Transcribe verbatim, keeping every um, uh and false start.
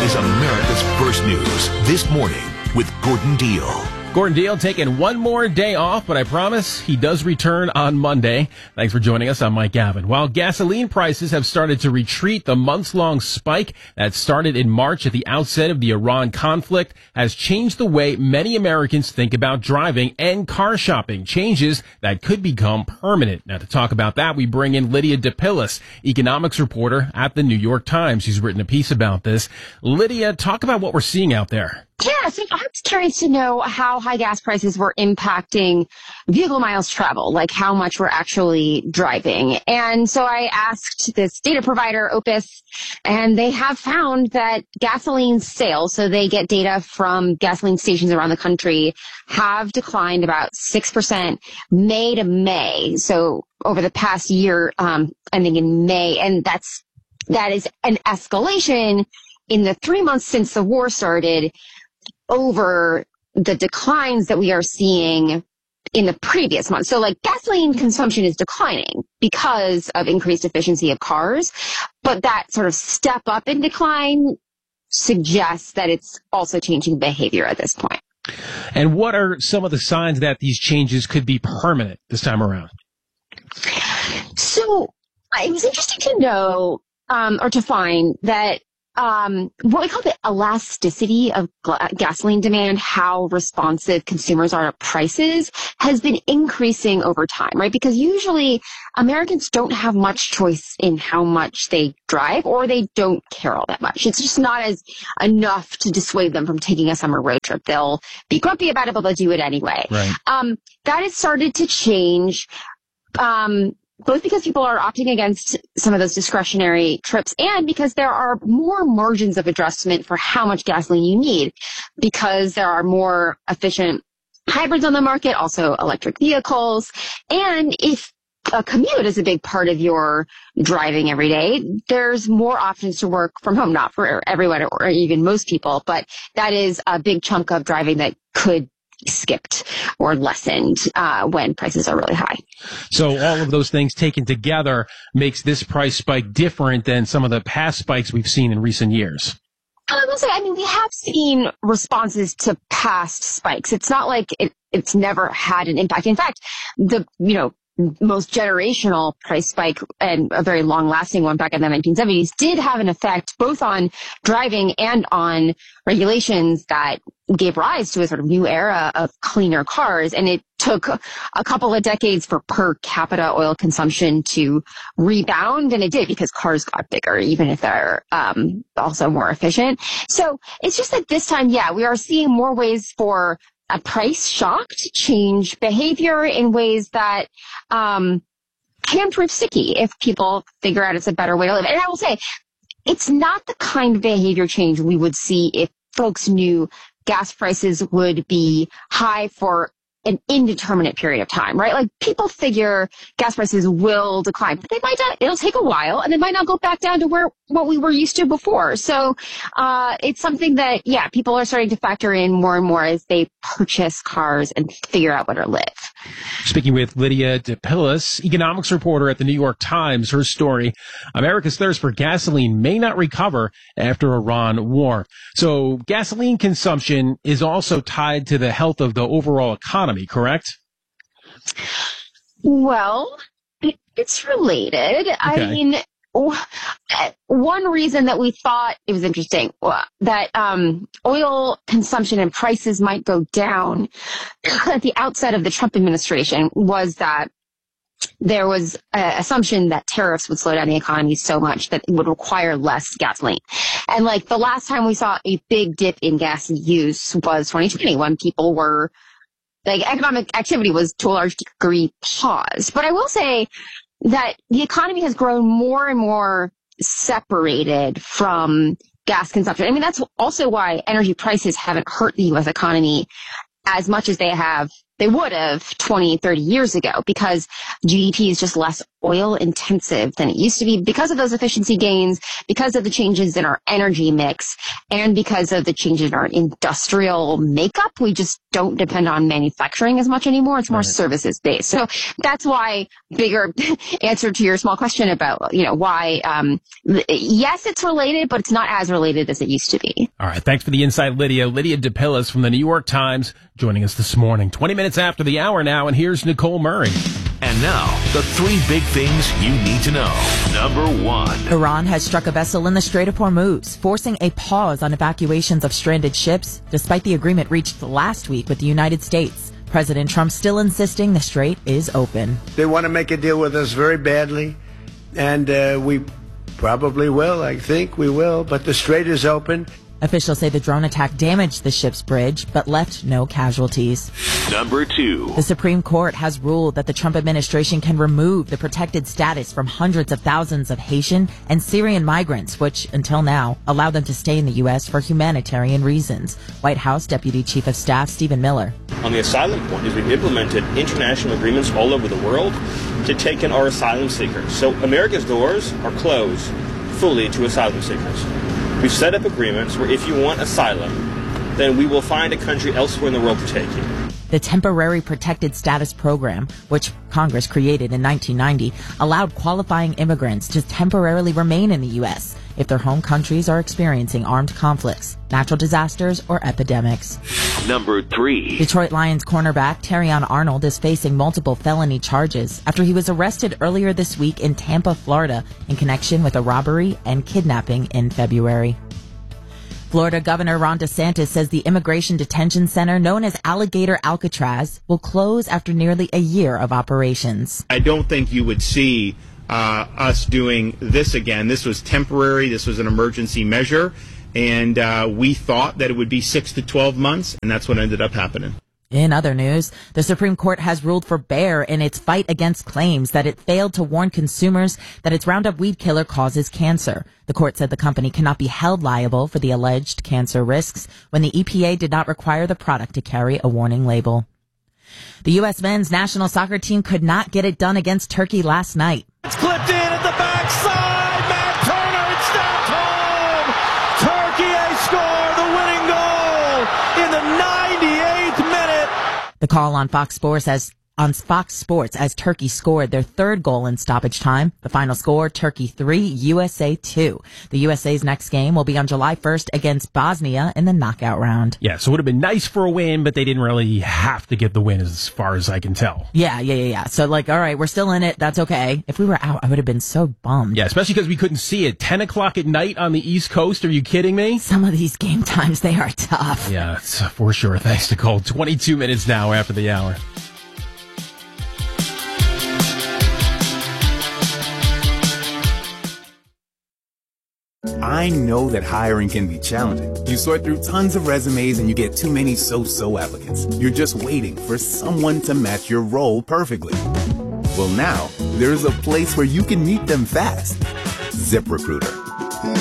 is America's First News This Morning with Gordon Deal. Gordon Deal taking one more day off, but I promise he does return on Monday. Thanks for joining us. I'm Mike Gavin. While gasoline prices have started to retreat, the months-long spike that started in March at the outset of the Iran conflict has changed the way many Americans think about driving and car shopping, changes that could become permanent. Now, to talk about that, we bring in Lydia DePillis, economics reporter at the New York Times. She's written a piece about this. Lydia, talk about what we're seeing out there. Yeah, so I was curious to know how high gas prices were impacting vehicle miles travel, like how much we're actually driving. And so I asked this data provider, Opus, and they have found that gasoline sales, so they get data from gasoline stations around the country, have declined about six percent May to May. So over the past year, um, ending in May, and that's, that is an escalation in the three months since the war started over the declines that we are seeing in the previous month. So like gasoline consumption is declining because of increased efficiency of cars, but that sort of step up in decline suggests that it's also changing behavior at this point. And what are some of the signs that these changes could be permanent this time around? So it was interesting to know um, or to find that Um, what we call the elasticity of gl- gasoline demand, how responsive consumers are to prices, has been increasing over time, right? Because usually Americans don't have much choice in how much they drive, or they don't care all that much. It's just not as enough to dissuade them from taking a summer road trip. They'll be grumpy about it, but they'll do it anyway. Right. Um, that has started to change. Um, both because people are opting against some of those discretionary trips and because there are more margins of adjustment for how much gasoline you need, because there are more efficient hybrids on the market, also electric vehicles. And if a commute is a big part of your driving every day, there's more options to work from home, not for everyone or even most people, but that is a big chunk of driving that could skipped or lessened uh, when prices are really high. So all of those things taken together makes this price spike different than some of the past spikes we've seen in recent years. I will say, I mean, we have seen responses to past spikes. It's not like it, it's never had an impact. In fact, the, you know, most generational price spike and a very long-lasting one back in the nineteen seventies did have an effect both on driving and on regulations that gave rise to a sort of new era of cleaner cars. And it took a couple of decades for per capita oil consumption to rebound, and it did because cars got bigger, even if they're um, also more efficient. So it's just that this time, yeah, we are seeing more ways for a price shock to change behavior in ways that um, can prove sticky if people figure out it's a better way to live. And I will say, it's not the kind of behavior change we would see if folks knew gas prices would be high for an indeterminate period of time, right? Like people figure gas prices will decline, but they might not, it'll take a while and they might not go back down to where, what we were used to before. So, uh, it's something that, yeah, people are starting to factor in more and more as they purchase cars and figure out where to live. Speaking with Lydia DePillis, economics reporter at the New York Times, her story, America's thirst for gasoline may not recover after Iran war. So gasoline consumption is also tied to the health of the overall economy, correct? Well, it, it's related. Okay. I mean, one reason that we thought it was interesting that um, oil consumption and prices might go down at the outset of the Trump administration was that there was an assumption that tariffs would slow down the economy so much that it would require less gasoline. And like the last time we saw a big dip in gas use was twenty twenty, when people were like economic activity was to a large degree paused. But I will say that the economy has grown more and more separated from gas consumption. I mean, that's also why energy prices haven't hurt the U S economy as much as they have, they would have twenty, thirty years ago, because G D P is just less oil intensive than it used to be because of those efficiency gains, because of the changes in our energy mix, and because of the changes in our industrial makeup. We just don't depend on manufacturing as much anymore. It's more right. services based. So that's why, bigger answer to your small question about, you know, why, um, yes, it's related, but it's not as related as it used to be. All right. Thanks for the insight, Lydia. Lydia DePillis from the New York Times joining us this morning. twenty minutes after the hour now, and here's Nicole Murray. And now, the three big things you need to know. Number one. Iran has struck a vessel in the Strait of Hormuz, forcing a pause on evacuations of stranded ships, despite the agreement reached last week with the United States. President Trump still insisting the strait is open. They want to make a deal with us very badly, and uh, we probably will. I think we will, but the strait is open. Officials say the drone attack damaged the ship's bridge, but left no casualties. Number two. The Supreme Court has ruled that the Trump administration can remove the protected status from hundreds of thousands of Haitian and Syrian migrants, which, until now, allow them to stay in the U S for humanitarian reasons. White House Deputy Chief of Staff Stephen Miller. On the asylum point, is we've implemented international agreements all over the world to take in our asylum seekers. So America's doors are closed fully to asylum seekers. We've set up agreements where if you want asylum, then we will find a country elsewhere in the world to take you. The Temporary Protected Status Program, which Congress created in nineteen ninety, allowed qualifying immigrants to temporarily remain in the U S if their home countries are experiencing armed conflicts, natural disasters, or epidemics. Number three. Detroit Lions cornerback Terrion Arnold is facing multiple felony charges after he was arrested earlier this week in Tampa, Florida, in connection with a robbery and kidnapping in February. Florida Governor Ron DeSantis says the immigration detention center known as Alligator Alcatraz will close after nearly a year of operations. I don't think you would see uh, us doing this again. This was temporary. This was an emergency measure. And uh, we thought that it would be six to twelve months, and that's what ended up happening. In other news, the Supreme Court has ruled for Bayer in its fight against claims that it failed to warn consumers that its Roundup weed killer causes cancer. The court said the company cannot be held liable for the alleged cancer risks when the E P A did not require the product to carry a warning label. The U S men's national soccer team could not get it done against Turkey last night. It's clipped in at the backside. Matt Turner, it's stabbed home. Turkey has scored the winning goal in the ninety-eighth minute. The call on Fox Sports as on Fox Sports as Turkey scored their third goal in stoppage time. The final score, Turkey three, U S A two. The U S A's next game will be on July first against Bosnia in the knockout round. Yeah, so it would have been nice for a win, but they didn't really have to get the win as far as I can tell. Yeah, yeah, yeah, yeah. So like, all right, we're still in it. That's okay. If we were out, I would have been so bummed. Yeah, especially because we couldn't see it. ten o'clock at night on the East Coast. Are you kidding me? Some of these game times, they are tough. Yeah, it's for sure. Thanks, Nicole. twenty-two minutes now after the hour. I know that hiring can be challenging. You sort through tons of resumes and you get too many so-so applicants. You're just waiting for someone to match your role perfectly. Well, now, there's a place where you can meet them fast. ZipRecruiter.